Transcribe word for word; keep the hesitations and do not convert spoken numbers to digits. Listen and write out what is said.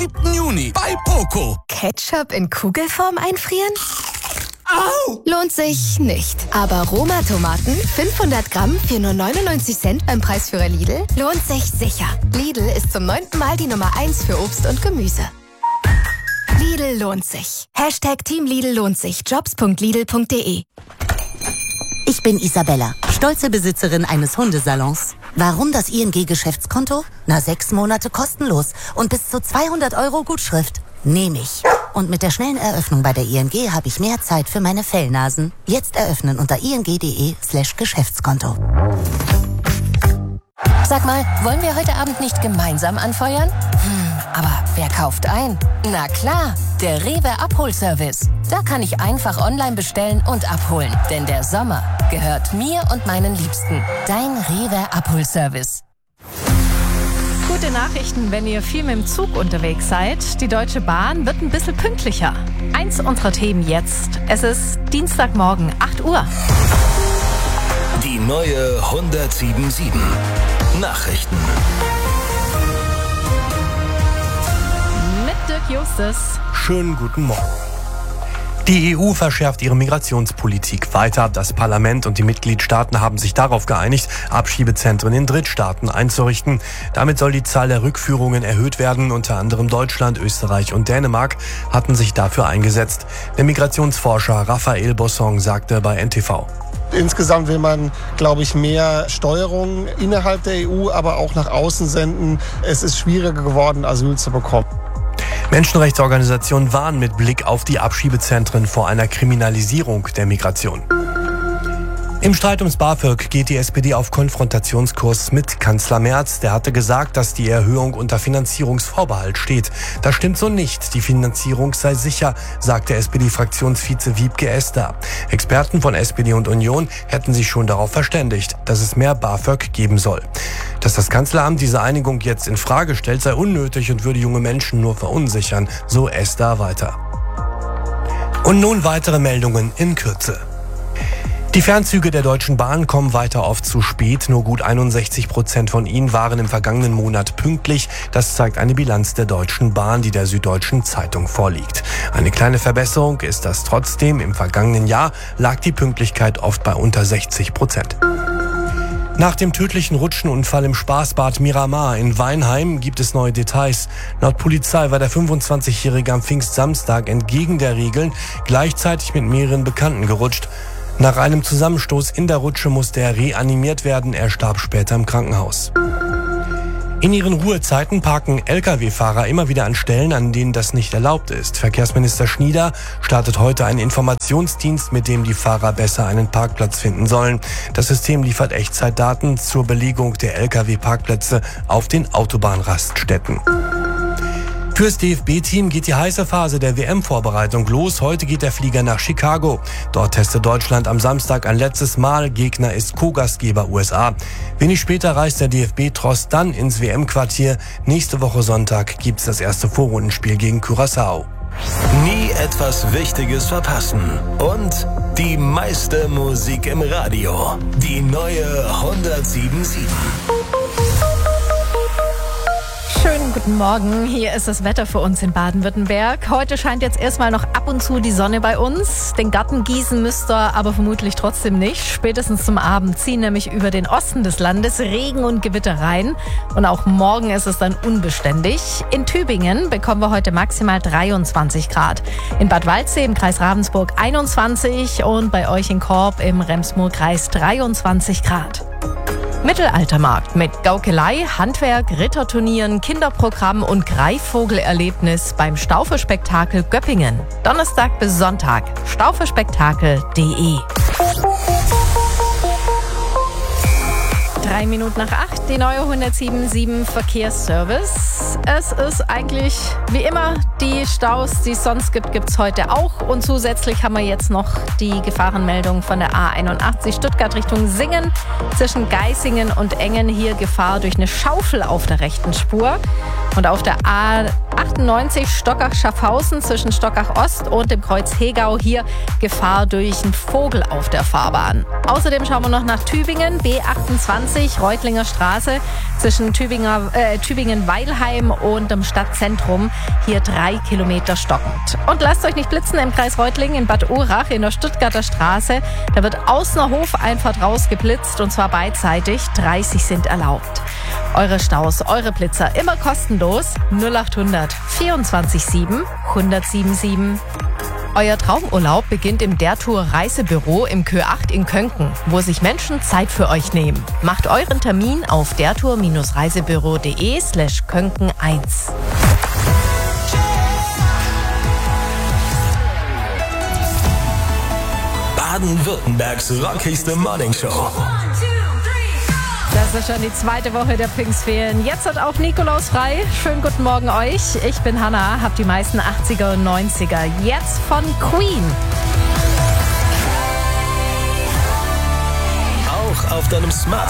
siebten Juni bei Poco. Ketchup in Kugelform einfrieren? Au! Lohnt sich nicht. Aber Roma-Tomaten, fünfhundert Gramm für nur neunundneunzig Cent beim Preisführer Lidl, lohnt sich sicher. Lidl ist zum neunten Mal die Nummer eins für Obst und Gemüse. Lidl lohnt sich. Hashtag Team Lidl lohnt sich. Jobs punkt lidl punkt de. Ich bin Isabella, stolze Besitzerin eines Hundesalons. Warum das I N G-Geschäftskonto? Na, sechs Monate kostenlos und bis zu zweihundert Euro Gutschrift. Nehme ich. Und mit der schnellen Eröffnung bei der I N G habe ich mehr Zeit für meine Fellnasen. Jetzt eröffnen unter ing.de slash Geschäftskonto. Sag mal, wollen wir heute Abend nicht gemeinsam anfeuern? Hm, aber wer kauft ein? Na klar, der Rewe Abholservice. Da kann ich einfach online bestellen und abholen. Denn der Sommer gehört mir und meinen Liebsten. Dein Rewe Abholservice. Gute Nachrichten, wenn ihr viel mit dem Zug unterwegs seid. Die Deutsche Bahn wird ein bisschen pünktlicher. Eins unserer Themen jetzt. Es ist Dienstagmorgen, acht Uhr. Die neue hundertsieben Komma sieben. Nachrichten. Mit Dirk Justus. Schönen guten Morgen. Die E U verschärft ihre Migrationspolitik weiter. Das Parlament und die Mitgliedstaaten haben sich darauf geeinigt, Abschiebezentren in Drittstaaten einzurichten. Damit soll die Zahl der Rückführungen erhöht werden. Unter anderem Deutschland, Österreich und Dänemark hatten sich dafür eingesetzt. Der Migrationsforscher Raphael Bossong sagte bei N T V. Insgesamt will man, glaube ich, mehr Steuerung innerhalb der E U, aber auch nach außen senden. Es ist schwieriger geworden, Asyl zu bekommen. Menschenrechtsorganisationen warnen mit Blick auf die Abschiebezentren vor einer Kriminalisierung der Migration. Im Streit ums BAföG geht die S P D auf Konfrontationskurs mit Kanzler Merz. Der hatte gesagt, dass die Erhöhung unter Finanzierungsvorbehalt steht. Das stimmt so nicht. Die Finanzierung sei sicher, sagte S P D-Fraktionsvize Wiebke Esther. Experten von S P D und Union hätten sich schon darauf verständigt, dass es mehr BAföG geben soll. Dass das Kanzleramt diese Einigung jetzt in Frage stellt, sei unnötig und würde junge Menschen nur verunsichern, so Esther weiter. Und nun weitere Meldungen in Kürze. Die Fernzüge der Deutschen Bahn kommen weiter oft zu spät. Nur gut einundsechzig Prozent von ihnen waren im vergangenen Monat pünktlich. Das zeigt eine Bilanz der Deutschen Bahn, die der Süddeutschen Zeitung vorliegt. Eine kleine Verbesserung ist das trotzdem. Im vergangenen Jahr lag die Pünktlichkeit oft bei unter sechzig Prozent. Nach dem tödlichen Rutschenunfall im Spaßbad Miramar in Weinheim gibt es neue Details. Laut Polizei war der fünfundzwanzigjährige am Pfingstsamstag entgegen der Regeln gleichzeitig mit mehreren Bekannten gerutscht. Nach einem Zusammenstoß in der Rutsche musste er reanimiert werden. Er starb später im Krankenhaus. In ihren Ruhezeiten parken L K W-Fahrer immer wieder an Stellen, an denen das nicht erlaubt ist. Verkehrsminister Schnieder startet heute einen Informationsdienst, mit dem die Fahrer besser einen Parkplatz finden sollen. Das System liefert Echtzeitdaten zur Belegung der L K W-Parkplätze auf den Autobahnraststätten. Fürs D F B-Team geht die heiße Phase der W M-Vorbereitung los. Heute geht der Flieger nach Chicago. Dort testet Deutschland am Samstag ein letztes Mal. Gegner ist Co-Gastgeber U S A. Wenig später reist der D F B-Tross dann ins W M-Quartier. Nächste Woche Sonntag gibt's das erste Vorrundenspiel gegen Curaçao. Nie etwas Wichtiges verpassen. Und die meiste Musik im Radio. Die neue hundertsieben Komma sieben. Schönen guten Morgen, hier ist das Wetter für uns in Baden-Württemberg. Heute scheint jetzt erstmal noch ab und zu die Sonne bei uns. Den Garten gießen müsst ihr aber vermutlich trotzdem nicht. Spätestens zum Abend ziehen nämlich über den Osten des Landes Regen und Gewitter rein. Und auch morgen ist es dann unbeständig. In Tübingen bekommen wir heute maximal dreiundzwanzig Grad. In Bad Waldsee im Kreis Ravensburg einundzwanzig und bei euch in Korb im Rems-Murr-Kreis dreiundzwanzig Grad. Mittelaltermarkt mit Gaukelei, Handwerk, Ritterturnieren, Kinderprogramm und Greifvogelerlebnis beim Stauferspektakel Göppingen. Donnerstag bis Sonntag. stauferspektakel punkt de. Drei Minuten nach acht, die neue hundertsieben Komma sieben Verkehrsservice. Es ist eigentlich wie immer, die Staus, die es sonst gibt, gibt es heute auch. Und zusätzlich haben wir jetzt noch die Gefahrenmeldung von der A einundachtzig Stuttgart Richtung Singen. Zwischen Geisingen und Engen hier Gefahr durch eine Schaufel auf der rechten Spur. Und auf der A achtundneunzig Stockach-Schaffhausen zwischen Stockach-Ost und dem Kreuz Hegau. Hier Gefahr durch einen Vogel auf der Fahrbahn. Außerdem schauen wir noch nach Tübingen, B achtundzwanzig, Reutlinger Straße zwischen Tübinger, äh, Tübingen-Weilheim und dem Stadtzentrum. Hier drei Kilometer stockend. Und lasst euch nicht blitzen im Kreis Reutlingen in Bad Urach in der Stuttgarter Straße. Da wird aus einer Hofeinfahrt rausgeblitzt und zwar beidseitig. dreißig sind erlaubt. Eure Staus, eure Blitzer immer kostenlos. null achthundert vierundzwanzig sieben hundertsieben sieben. Euer Traumurlaub beginnt im Der Tour Reisebüro im Kö acht in Könken, wo sich Menschen Zeit für euch nehmen. Macht euren Termin auf dertour-reisebüro.de slash Könken eins. Baden-Württembergs rockigste Morningshow. Das ist schon die zweite Woche der Pfingstferien. Jetzt hat auch Nikolaus frei. Schönen guten Morgen euch. Ich bin Hanna, hab die meisten achtziger und neunziger. Jetzt von Queen. Auch auf deinem Smartphone.